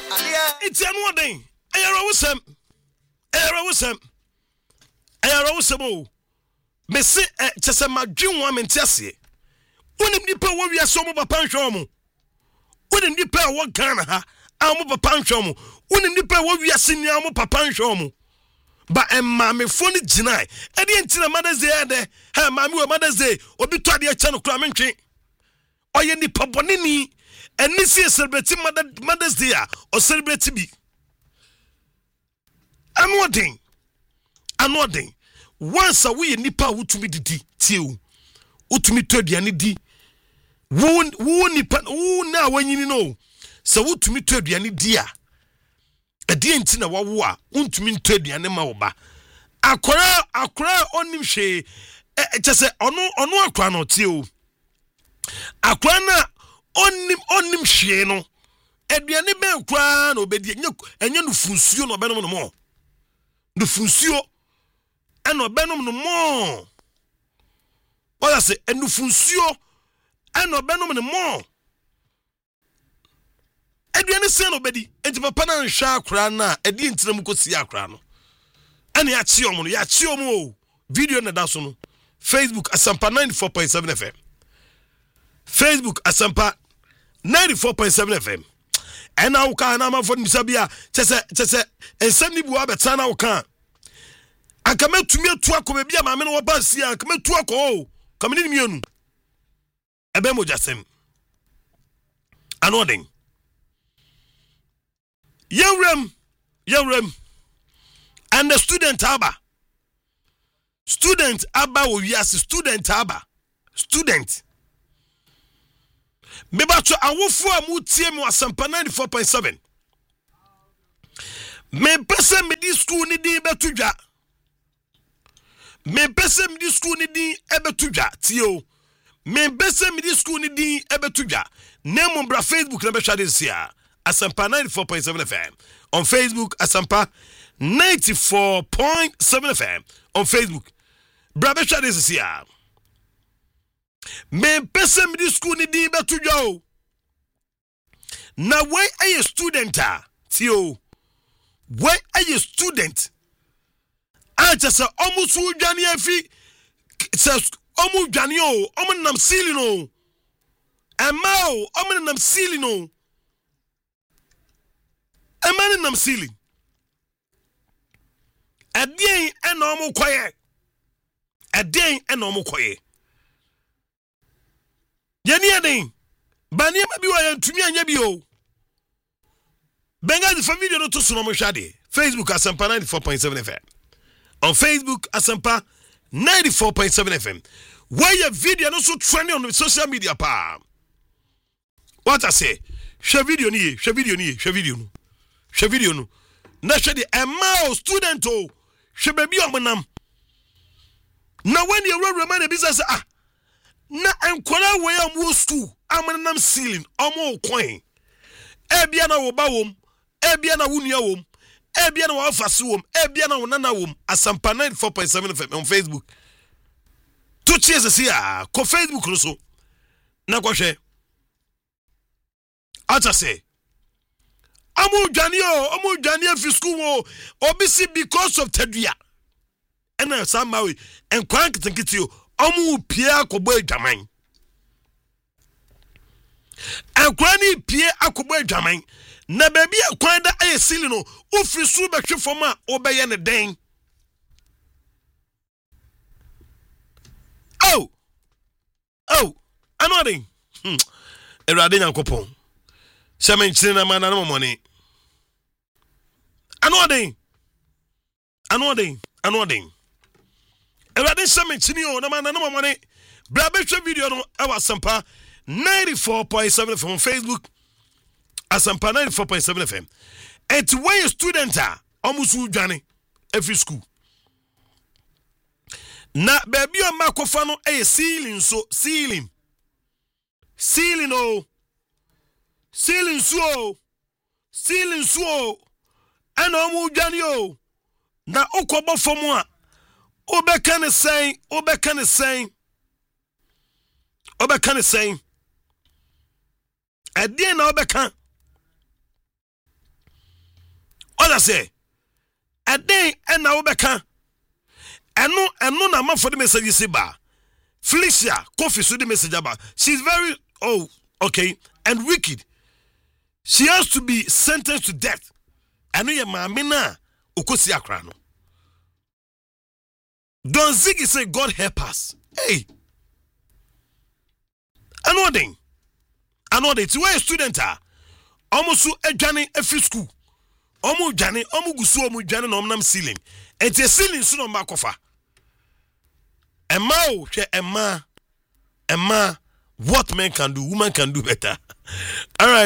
It's another. Ayaro me se chese madwin wa mentiase wonim nipa wo wiase mo papa nhwe mo wonim nipa wo Ghana ha am papa nhwe mo wonim nipa wo wiase ni am papa nhwe mo ba emma me foni ginai e de ntina Mother's Day de ha ma me wo Mother's Day obi to ade acha no kura me ntwe oye nipa bonini eni si celebrate Mother's Day o celebrate bi anodin once a we nipa wutumi didi tiu wutumi to aduane di wo nipa wo na wanyini no se wutumi to aduane di a ade nti na wawo a wuntumi to aduane ma wo ba akora onim hwe chese ono akora no tiu akora na onim hwe no aduane ben kora na obedi enye no funsuo no benom no mo no funsuo eno benom no mo wala se enu funsuo eno benom no mo aduane se no bedi enti papa na nhwa akora na edi ntinam kosi akora no ene ya chi omo video na da so no Facebook Asampa 94.7 FM Facebook Asampa 94.7 FM ena wo ka na amafo nisabia chese ensem ni buwa betana wo ka akame tumi atu akoma bia ma me no ba sia akame tu akọ kamini ni mienu ebe mo jasem anoden yewrem and the student aba wo wiase student mebacho awofo amutie mu Asampa 94.7 me pese me di school ni di betudwa me pese me di school ni di ebetudwa tio me pese me di school ni di ebetudwa name on bra Facebook na be hwade sia Asampa 94.7 FM on Facebook Asampa 94.7 FM on Facebook bra be hwade sia me pese me di school ni di betudwa na we a student tio we a student acha se omusu dwane afi se omu dwane o omu nam sili no ema o omu nam sili no ema ni nam sili adien ena omu koye yeni adin bani ma bi wa yantumi anya bi o benga di family no to so no mo hwade Facebook Asampa 94.7 FM on Facebook Asampa 94.7 FM where your video no so trending on the social media pa what I say share video no na share the emma student o share baby omonam na when you run the business na enkwara we am school amonam ceiling omo kwan ebia na wo ba wom ebia na wunua wom ebia na wo afase wom ebia na wo nana wom Asampa 94.7 FM on Facebook to cheers sia ko Facebook no so na ko hwe ata say amu dwane fi school wo obisi because of tadua ena samawe enkwan kitinkitio amu pie akobo adwaman akwani pie akobo adwaman na baby akwan da ayesili no ofiri su betwe fom a obeye ne den anodin erade nyankopon semenchine na mana no money anodin erade semenchine o na mana no money bra betwe video no e Asampa 94.7 from Facebook Asampa 94.7 FM et when a student omusu dwane every school na baby o makofa no e ceiling so ana omu dwane o na okobo fomu a obeka ne sen adien na obeka wata say a day and now beka eno na man for the message say ba Felicia Kofi so the message about she's very okay and wicked. She has to be sentenced to death. Eno ye maame na okosi akra no. Don Ziggy say God help us. Hey. Another it's where a student are almost a journey every school. Almost journey, almost gusu, almost journey on ceiling. It's a ceiling soon on Makofa. Emma, what men can do, woman can do better. All right.